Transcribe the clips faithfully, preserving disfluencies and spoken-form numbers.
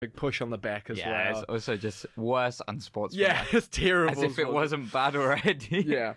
big push on the back as Yeah, well. it's also just worse unsportsmanlike. Yeah, it's terrible. As if it wasn't bad already. Yeah.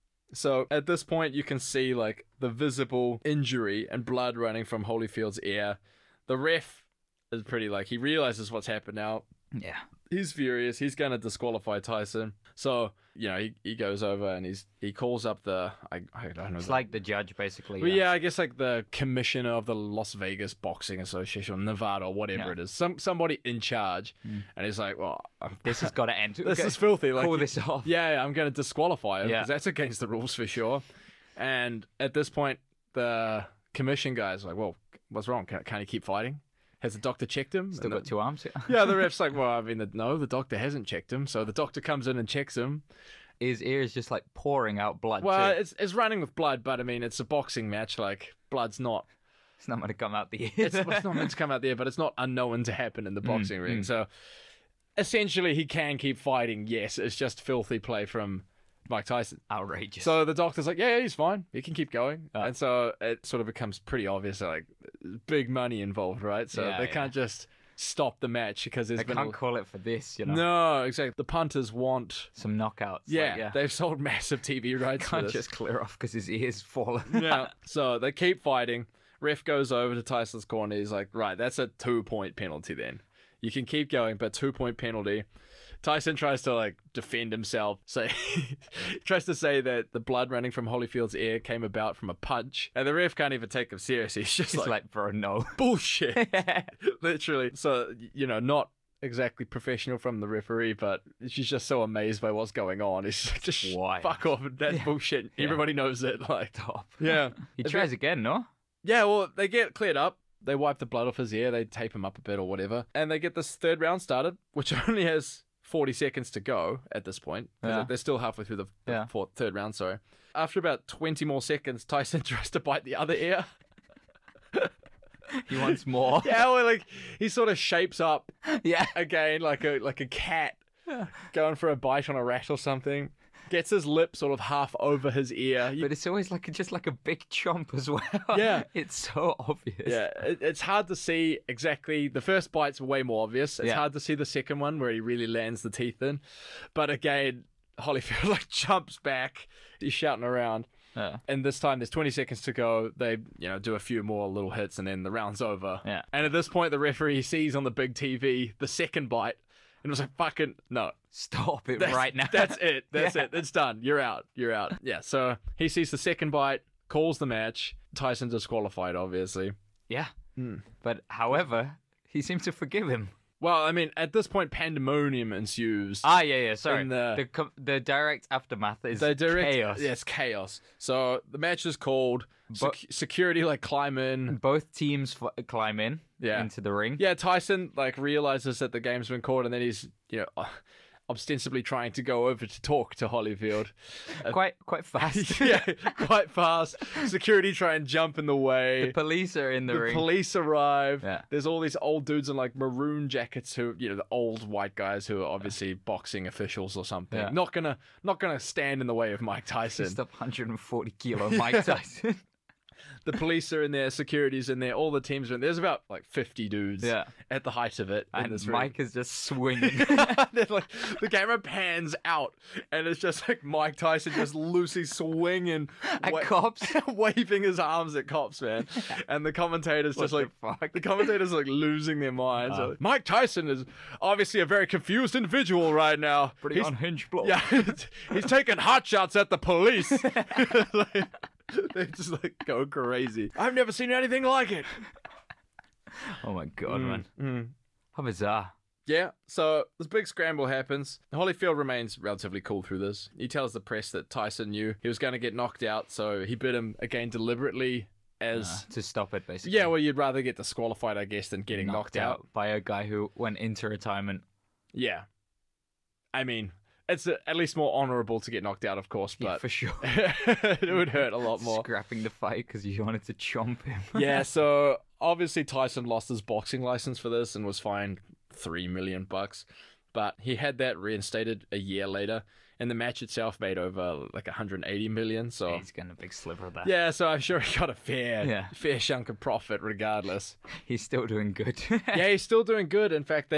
So at this point, you can see like the visible injury and blood running from Holyfield's ear. The ref is pretty like, he realizes what's happened now. Yeah. He's furious. He's going to disqualify Tyson. So, you know, he, he goes over and he's he calls up the, I, I don't know. It's the, like the judge, basically. well, yeah, I guess like the commissioner of the Las Vegas Boxing Association, or Nevada, or whatever Yeah. it is. Some Somebody in charge. Mm. And he's like, well, I'm, This has got to end. this Okay, is filthy. Like, Call this off. Yeah, yeah, I'm going to disqualify him Yeah. because that's against the rules for sure. And at this point, the commission guy's like, well, what's wrong? Can, can he keep fighting? Has the doctor checked him? Still And got the, two arms. yeah, the ref's like, well, I mean, the, no, the doctor hasn't checked him. So the doctor comes in and checks him. His ear is just like pouring out blood. Well, too. it's it's running with blood, but I mean, it's a boxing match. Like, blood's not, It's not going to come out the ear. it's, it's not meant to come out there, but it's not unknown to happen in the boxing ring. So essentially, he can keep fighting. Yes, it's just filthy play from Mike Tyson. Outrageous. So the doctor's like, yeah, yeah, he's fine. He can keep going. Oh. And so it sort of becomes pretty obvious, like, big money involved, right? So Yeah, they yeah. can't just stop the match because there's they been can't a... call it for this, you know. No, exactly. The punters want... Some knockouts. Yeah, like, yeah. they've sold massive T V rights for Can't this. just clear off because his ear's fallen. Yeah. So they keep fighting. Ref goes over to Tyson's corner. He's like, right, that's a two-point penalty then. You can keep going, but two-point penalty. Tyson tries to like defend himself. So he tries to say that the blood running from Holyfield's ear came about from a punch. And the ref can't even take him seriously. He's just It's like, like, bro, no. bullshit. Literally. So, you know, not exactly professional from the referee, but she's just so amazed by what's going on. It's just Why? fuck off. That's bullshit. Everybody knows it. Like, Top. yeah. He tries again, no? Yeah, well, they get cleared up. They wipe the blood off his ear. They tape him up a bit or whatever. And they get this third round started, which only has forty seconds to go at this point. 'Cause Yeah. They're still halfway through the, the Yeah. fourth, third round, sorry. After about twenty more seconds, Tyson tries to bite the other ear. He wants more. Yeah, well, like, he sort of shapes up Yeah. again like a like a cat going for a bite on a rat or something. Gets his lip sort of half over his ear. You- But it's always like just like a big chomp as well. Yeah. It's so obvious. yeah, it, it's hard to see exactly. The first bite's way more obvious. It's Yeah. hard to see the second one where he really lands the teeth in. But again, Holyfield like jumps back. He's shouting around. Yeah. And this time there's twenty seconds to go. They, you know, do a few more little hits and then the round's over. Yeah. And at this point, the referee sees on the big T V the second bite and was like, fucking, no. Stop it That's, right now. That's it. That's Yeah. it. It's done. You're out. You're out. Yeah. So he sees the second bite, calls the match. Tyson disqualified, obviously. Yeah. Hmm. But however, he seems to forgive him. Well, I mean, at this point, pandemonium ensues. Ah, yeah, yeah. Sorry. In the- the com- the direct aftermath is The direct, chaos. Yeah, it's chaos. So the match is called. But- Sec- security like climb in. Both teams f- climb in Yeah. into the ring. Yeah, Tyson like realizes that the game's been called, and then he's you know ostensibly trying to go over to talk to Holyfield. Quite quite fast. Yeah, quite fast. Security try and jump in the way. The police are in the, The ring. police arrive. Yeah. There's all these old dudes in like maroon jackets who, you know, the old white guys who are obviously boxing officials or something. Yeah. Not gonna, not gonna stand in the way of Mike Tyson. Just a one hundred forty kilo Mike Tyson. The police are in there, security's in there, all the teams are in there. There's about like fifty dudes Yeah. at the height of it in And this ring. Mike is just swinging. Then, like, the camera pans out, and it's just like Mike Tyson just loosely swinging At wa- cops. waving his arms at cops, man. And the commentators just What like the fuck? the commentators like losing their minds. Uh. Like, Mike Tyson is obviously a very confused individual right now. Pretty He's- unhinged bloke. Yeah, he's taking hot shots at the police. Like, they just like go crazy. I've never seen anything like it. Oh my god, man. Mm. How bizarre. Yeah, so this big scramble happens. Holyfield remains relatively cool through this. He tells the press that Tyson knew he was going to get knocked out, so he bit him again deliberately as... Uh, to stop it, basically. yeah, well, you'd rather get disqualified, I guess, than getting knocked, out. by a guy who went into retirement. Yeah. I mean, it's uh at least more honourable to get knocked out, of course, Yeah, but for sure. it would hurt a lot more. Scrapping the fight because you wanted to chomp him. Yeah, so obviously Tyson lost his boxing license for this and was fined three million bucks. But he had that reinstated a year later, and the match itself made over like one hundred eighty million. So He's getting a big sliver of that. yeah, so I'm sure he got a fair, Yeah. fair chunk of profit regardless. He's still doing good. Yeah, he's still doing good. In fact,